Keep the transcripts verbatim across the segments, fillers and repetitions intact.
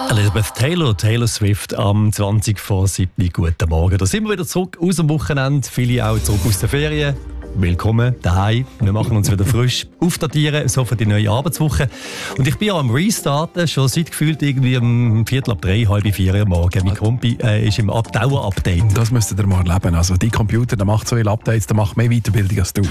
Elizabeth Taylor, Taylor Swift am zwanzig vor sieben. Guten Morgen. Da sind wir wieder zurück aus dem Wochenende. Viele auch zurück aus der Ferien. Willkommen daheim. Wir machen uns wieder frisch aufdatieren, so für die neue Arbeitswoche. Und ich bin ja am Restarten, schon seit gefühlt irgendwie um Viertel ab drei, halb vier Uhr morgen. Mein Kompi äh, ist im Dauer-Update. Das müsstet ihr mal erleben. Also, die Computer, der macht so viele Updates, der macht mehr Weiterbildung als du.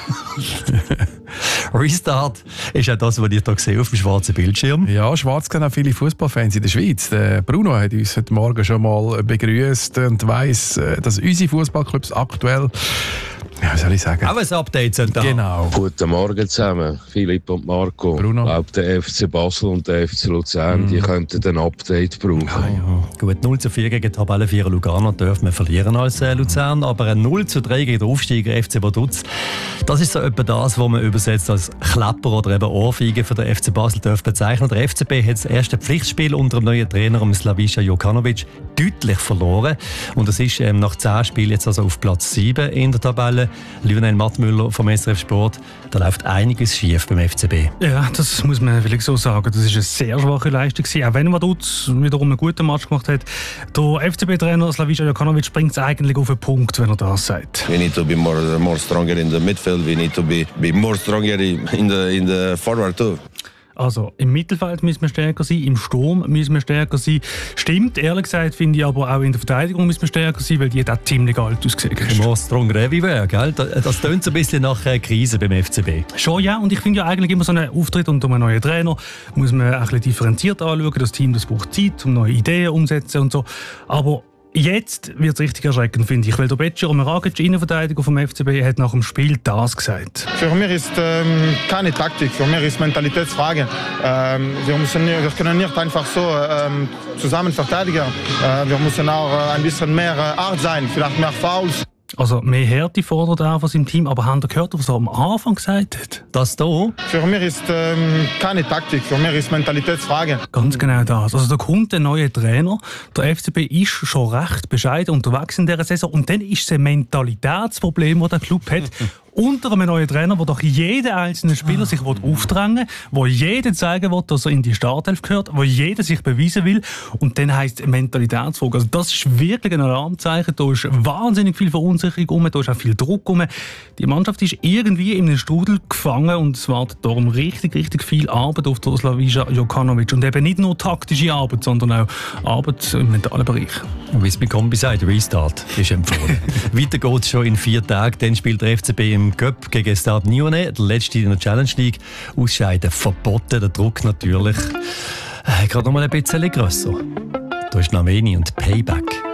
Restart ist auch das, was ich hier sehe auf dem schwarzen Bildschirm. Ja, schwarz kennen auch viele Fußballfans in der Schweiz. Der Bruno hat uns heute Morgen schon mal begrüßt und weiss, dass unsere Fußballclubs aktuell, ja, was soll ich sagen? Auch ein Update sind da. Genau. Guten Morgen zusammen, Philipp und Marco. Bruno. Ich glaube, der F C Basel und der F C Luzern, mm. die könnten ein Update brauchen. Ah, ja. Gut, null zu vier gegen Tabellenvierer Lugano dürfen wir verlieren als äh, Luzern, aber ein null zu drei gegen den Aufsteiger F C Vaduz, das ist so etwa das, was man übersetzt als Klepper oder eben Ohrfeige für den F C Basel darf bezeichnen. Der F C B hat das erste Pflichtspiel unter dem neuen Trainer Slaviša Jokanović deutlich verloren und es ist ähm, nach zehn Spielen jetzt also auf Platz sieben in der Tabelle. Lionel Mattmüller vom S R F Sport, da läuft einiges schief beim F C B. Ja, das muss man vielleicht so sagen. Das war eine sehr schwache Leistung, auch wenn Vaduz wiederum einen guten Match gemacht hat. Der F C B-Trainer Slaviša Jokanović bringt es eigentlich auf den Punkt, wenn er das sagt. We need to be more, more stronger in the midfield. We need to be, be more stronger in the, in the forward too. Also im Mittelfeld müssen wir stärker sein, im Sturm müssen wir stärker sein. Stimmt, ehrlich gesagt finde ich aber auch in der Verteidigung müssen wir stärker sein, weil die hat auch ziemlich alt ausgesehen. More stronger everywhere, gell? Das tönt so ein bisschen nach äh, Krise beim F C B. Schon, ja. Und ich finde ja eigentlich immer so einen Auftritt unter einem neuen Trainer muss man ein bisschen differenziert anschauen. Das Team, das braucht Zeit, um neue Ideen umzusetzen und so. Aber jetzt wird es richtig erschreckend, finde ich, weil der Becir Omeragic, Innenverteidiger vom F C B, hat nach dem Spiel das gesagt. Für mich ist ähm, keine Taktik, für mich ist Mentalitätsfrage. Ähm, wir, müssen, wir können nicht einfach so ähm, zusammen verteidigen. Äh, wir müssen auch äh, ein bisschen mehr äh, Art sein, vielleicht mehr Fouls. Also mehr Härte fordert er von seinem Team, aber habt ihr gehört, was er am Anfang gesagt hat? Das hier? Für mich ist ähm, keine Taktik, für mich ist Mentalitätsfrage. Ganz genau das. Also da kommt ein neuer Trainer, der F C B ist schon recht bescheiden unterwegs in dieser Saison und dann ist es ein Mentalitätsproblem, das der Club hat. Unter einem neuen Trainer, wo doch jeder einzelne Spieler sich aufdrängen will, wo jeder zeigen will, dass er in die Startelf gehört, wo jeder sich beweisen will. Und dann heisst es Mentalitätsfrage. Also das ist wirklich ein Alarmzeichen. Da ist wahnsinnig viel Verunsicherung rum, da ist auch viel Druck rum. Die Mannschaft ist irgendwie in einem Strudel gefangen und es wartet darum richtig, richtig viel Arbeit auf Slaviša Jokanović. Und eben nicht nur taktische Arbeit, sondern auch Arbeit im mentalen Bereich. Wie es mein Kombi sagt, Restart ist empfohlen. Weiter geht es schon in vier Tagen. Dann spielt der F C B im Cup gegen Stade Lyonnais, der letzte in der Challenge League. Ausscheiden verboten, der Druck natürlich äh, gerade noch mal ein bisschen grösser. Da ist Namendi und Payback.